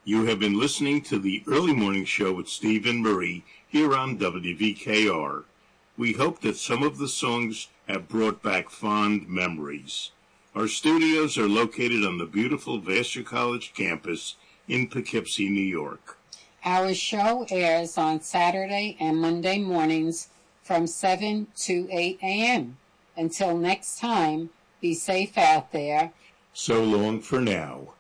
You have been listening to the Early Morning Show with Steve and Marie here on WVKR. We hope that some of the songs have brought back fond memories. Our studios are located on the beautiful Vassar College campus in Poughkeepsie, New York. Our show airs on Saturday and Monday mornings from 7 to 8 a.m. Until next time, be safe out there. So long for now.